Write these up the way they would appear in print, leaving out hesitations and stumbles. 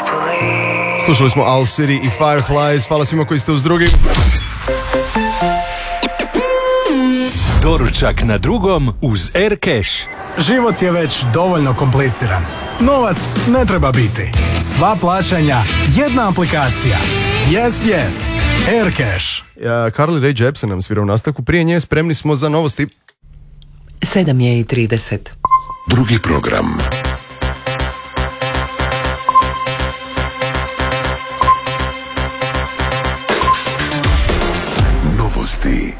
Slušali smo Owl City i Fireflies. Hvala svima koji ste uz drugim. Doručak na drugom uz Aircash. Život je već dovoljno kompliciran. Novac ne treba biti. Sva plaćanja, jedna aplikacija. Yes. Aircash. Carly Rae Jepsen nam svira u nastavku. Prije nje spremni smo za novosti. 7:30. Drugi program. Novosti.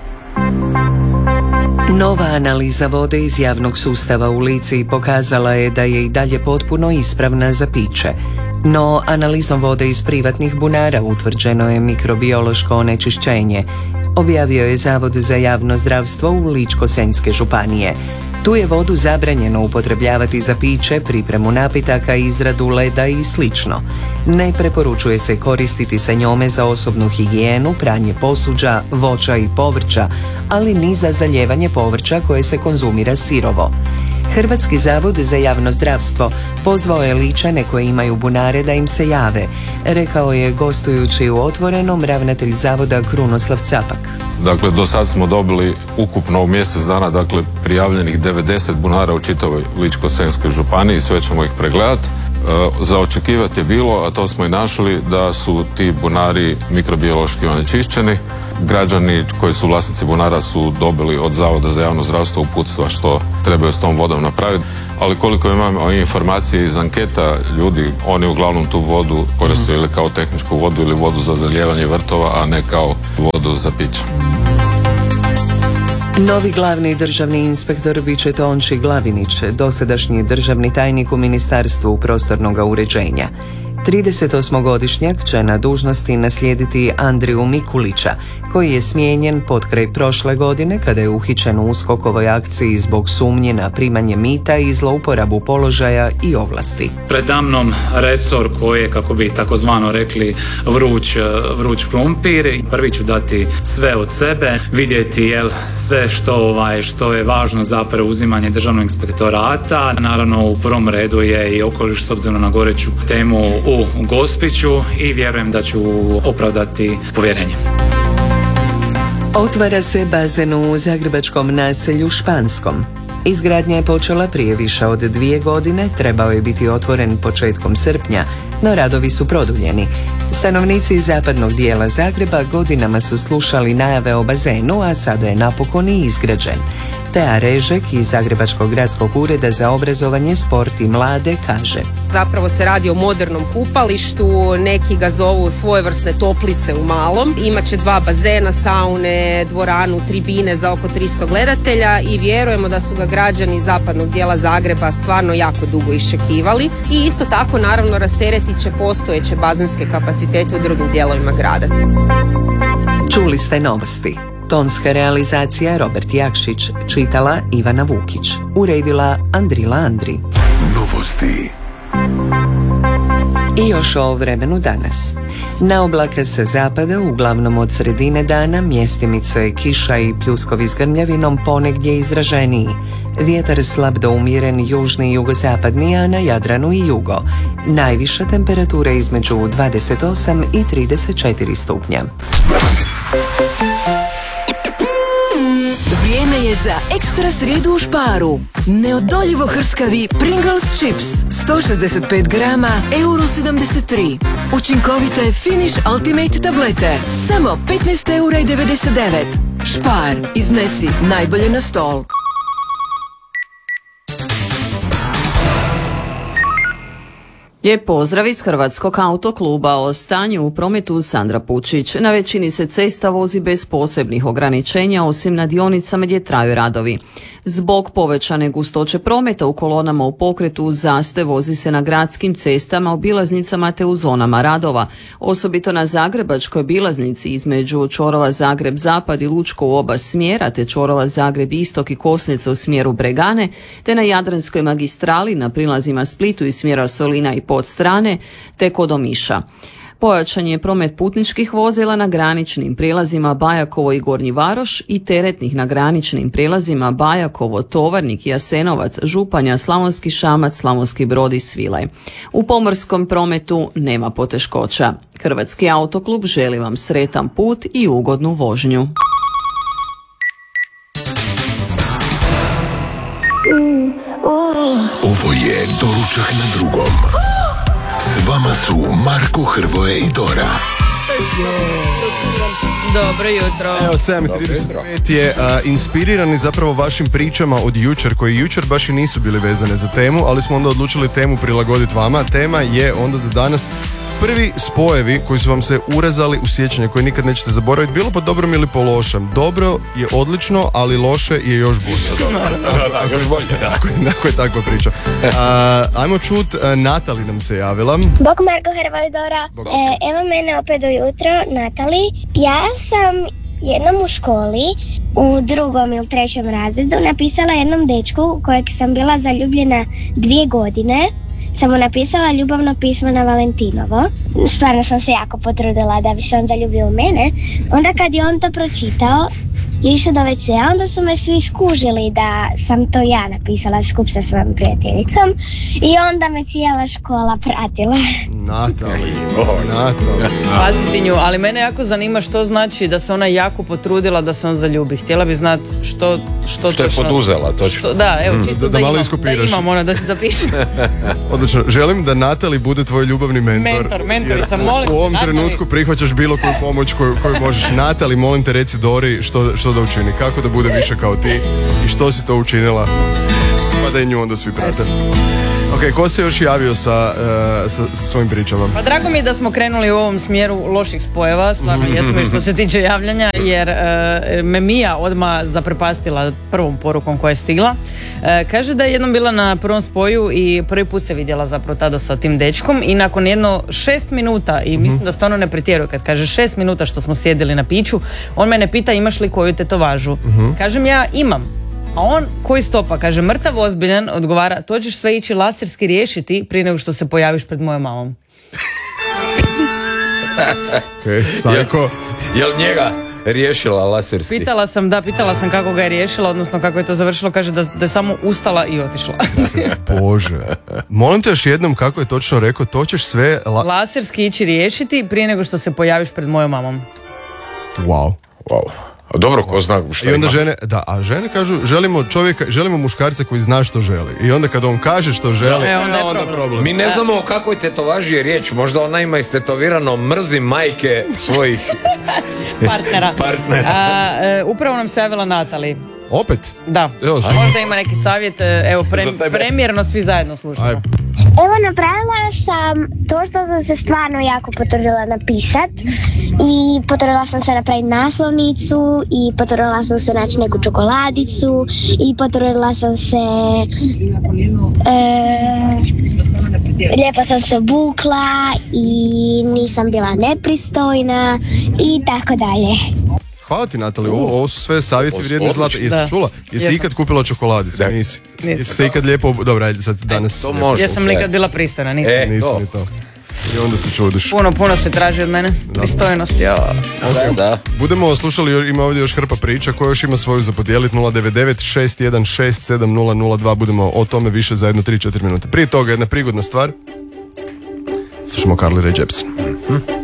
Nova analiza vode iz javnog sustava u Lici pokazala je da je i dalje potpuno ispravna za piće. No, analizom vode iz privatnih bunara utvrđeno je mikrobiološko onečišćenje, objavio je Zavod za javno zdravstvo u Ličko-senjske županije. Tu je vodu zabranjeno upotrebljavati za piće, pripremu napitaka, izradu leda i slično. Ne preporučuje se koristiti se njome za osobnu higijenu, pranje posuđa, voća i povrća, ali ni za zalijevanje povrća koje se konzumira sirovo. Hrvatski zavod za javno zdravstvo pozvao je Ličane koji imaju bunare da im se jave, rekao je gostujući u Otvorenom ravnatelj zavoda Krunoslav Capak. Dakle, do sad smo dobili ukupno u mjesec dana, dakle, prijavljenih 90 bunara u čitavoj Ličko-senjskoj županiji, sve ćemo ih pregledati. Za očekivati je bilo, a to smo i našli, da su ti bunari mikrobiološki onečišćeni. Građani koji su vlasnici bunara su dobili od Zavoda za javno zdravstvo uputstva što trebaju s tom vodom napraviti, ali koliko imamo informacije iz anketa ljudi, oni uglavnom tu vodu koriste ili kao tehničku vodu ili vodu za zalijevanje vrtova, a ne kao vodu za piće. Novi glavni državni inspektor bit će Tonči Glavinić, dosadašnji državni tajnik u Ministarstvu prostornog uređenja. 38-godišnjak će na dužnosti naslijediti Andriju Mikulića, koji je smijenjen potkraj prošle godine kada je uhićen u USKOK-ovoj akciji zbog sumnje na primanje mita i zlouporabu položaja i ovlasti. Predamnom resor koji je, kako bi takozvano rekli, vruć krumpir. Prvi ću dati sve od sebe, vidjeti sve što je važno za preuzimanje državnog inspektorata. Naravno, u prvom redu je i okoliš s obzirom na goreću temu u Gospiću i vjerujem da ću opravdati povjerenje. Otvara se bazen u zagrebačkom naselju Španskom. Izgradnja je počela prije više od 2 godine, trebao je biti otvoren početkom srpnja, no radovi su produljeni. Stanovnici zapadnog dijela Zagreba godinama su slušali najave o bazenu, a sada je napokon i izgrađen. Tea Režek iz Zagrebačkog gradskog ureda za obrazovanje, sport i mlade kaže: Zapravo se radi o modernom kupalištu, neki ga zovu svojevrsne toplice u malom. Imaće 2 bazena, saune, dvoranu, tribine za oko 300 gledatelja i vjerujemo da su ga građani zapadnog dijela Zagreba stvarno jako dugo iščekivali. I isto tako naravno rasteretit će postojeće bazenske kapacitete u drugim dijelovima grada. Čuli ste novosti. Tonska realizacija Robert Jakšić, čitala Ivana Vukić, uredila Andrila Andri. Novosti. I još o vremenu danas. Na oblake sa zapada, uglavnom od sredine dana, mjestimice kiša i pljuskovi s grmljavinom, ponegdje izraženiji. Vjetar slab do umjeren južni i jugozapadni, a na Jadranu i jugo. Najviša temperatura između 28 i 34 stupnja. Vrijeme je za ekstra srijedu u Sparu. Neodoljivo hrskavi Pringles Chips 165 grama, €73. Učinkovite Finish Ultimate tablete samo 15,99 €. Spar, iznesi najbolje na stol. Lijep pozdrav iz Hrvatskog autokluba. O stanju u prometu Sandra Pučić. Na većini se cesta vozi bez posebnih ograničenja, osim na dionicama gdje traju radovi. Zbog povećane gustoće prometa u kolonama u pokretu, zastoj vozi se na gradskim cestama, obilaznicama te u zonama radova. Osobito na Zagrebačkoj obilaznici između čvorova Zagreb-Zapad i Lučko u oba smjera, te čvorova Zagreb-Istok i Kosnica u smjeru Bregane, te na Jadranskoj magistrali na prilazima Splitu iz smjera Solina i Podstrane, te kod Omiša. Pojačan je promet putničkih vozila na graničnim prijelazima Bajakovo i Gornji Varoš i teretnih na graničnim prijelazima Bajakovo, Tovarnik, Jasenovac, Županja, Slavonski Šamac, Slavonski Brod i Svilaj. U pomorskom prometu nema poteškoća. Hrvatski autoklub želi vam sretan put i ugodnu vožnju. Ovo je Doručak na drugom. S vama su Marko, Hrvoje i Dora. Dobro jutro. Evo 7.35 je inspirirani zapravo vašim pričama od jučer, koji jučer baš i nisu bili vezane za temu, ali smo onda odlučili temu prilagoditi vama. Tema je onda za danas prvi spojevi koji su vam se urezali u sjećanje, koji nikad nećete zaboraviti, bilo po dobrom ili po lošem. Dobro je odlično, ali loše je još bolje. Još bolje, da. Tako je takva priča. Ajmo čut, Natali nam se javila. Bog Marko, Hrvoje, Dora. Evo mene opet ujutro, Natali. Ja sam jednom u školi, u 2. ili 3. razredu, napisala jednom dečku kojeg sam bila zaljubljena 2 godine. Sam mu napisala ljubavno pismo na Valentinovo. Stvarno sam se jako potrudila da bi se on zaljubio u mene. Onda kad je on to pročitao, je išao do WC-a, onda su me svi skužili da sam to ja napisala skup sa svojom prijateljicom i onda me cijela škola pratila. Natali. Paziti nju, ali mene jako zanima što znači da se ona jako potrudila da se on zaljubi. Htjela bi znati što je poduzela, točno. Da, evo, čisto da malo iskopiraš. Da imam ono, da se zapiše. Odlično, želim da Natali bude tvoj ljubavni mentor. Mentorica, molim. U ovom trenutku prihvaćaš bilo koju pomoć koju možeš. Natali, molim te, reci Dori što da učini, kako da bude više kao ti i što si to učinila, pa da i nju onda svi prate. Ok, ko se još javio sa svojim pričama? Pa drago mi je da smo krenuli u ovom smjeru loših spojeva, stvarno jesmo i što se tiče javljanja, jer me Mija odmah zaprepastila prvom porukom koja je stigla. Kaže da je jednom bila na prvom spoju i prvi put se vidjela zapravo tada sa tim dečkom i nakon jedno 6 minuta, i mislim da stvarno ne pretjeruje kad kaže 6 minuta što smo sjedili na piću, on mene pita imaš li koju tetovažu. Kažem ja imam. A on koji stopa, kaže mrtav ozbiljan, odgovara to ćeš sve ići laserski riješiti prije nego što se pojaviš pred mojom mamom. Sajko. Jel njega riješila laserski? Pitala sam kako ga je riješila, odnosno kako je to završilo. Kaže da je samo ustala i otišla. Bože. Molim te još jednom kako je točno rekao, to ćeš sve laserski ići riješiti prije nego što se pojaviš pred mojom mamom. Wow. Dobro, ko zna što ima. I onda žene kažu želimo muškarca koji zna što želi. I onda kad on kaže što želi, onda problem. Mi ne znamo o kakvoj tetovaži je riječ. Možda ona ima istetovirano mrzim majke svojih partnera. Upravo nam se javila Natali. Opet? Da. Možda ima neki savjet. Evo, premjerno svi zajedno slušamo. Evo, napravila sam to što sam se stvarno jako potrudila napisat i potrudila sam se napraviti naslovnicu i potrudila sam se naći neku čokoladicu i potrudila sam se lijepo sam se obukla i nisam bila nepristojna i tako dalje. Hvala ti, Natali, ovo su sve savjeti vrijedni zlata. Jesi čula? Jesi ikad kupila čokoladicu? Nisi. Jesi se ikad lijepo... Dobro, ajde sad danas... Jesam li ikad bila pristojna? Nisam. Nisi ni to. I onda se čudiš. Puno se traži od mene. Pristojnosti. Da. Budemo slušali, ima ovdje još hrpa priča. Ko još ima svoju za podijeliti? 099-616-7002. Budemo o tome više za jedno 3-4 minute. Prije toga jedna prigodna stvar. Slušamo Carly Rae Jepsen.